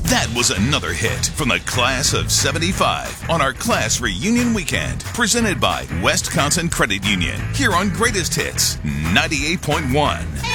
That was another hit from the class of 75 on our class reunion weekend, presented by Wisconsin Credit Union, here on Greatest Hits 98.1.